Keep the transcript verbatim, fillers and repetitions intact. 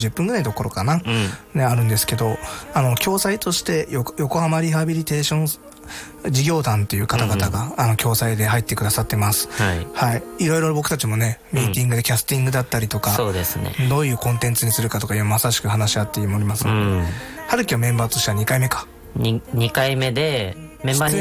じゅっぷんぐらいのところかな、 うんね、あるんですけど、あの教材として横横浜リハビリテーション事業団っていう方々が、うんうん、あの共催で入ってくださってます。 はい、はい、 いろいろ僕たちもねミーティングでキャスティングだったりとか、 うん、そうですね、 どういうコンテンツにするかとかいうまさしく話し合っておりますので、うん、春樹はメンバーとしてはにかいめか 2, 2回目でメンバーに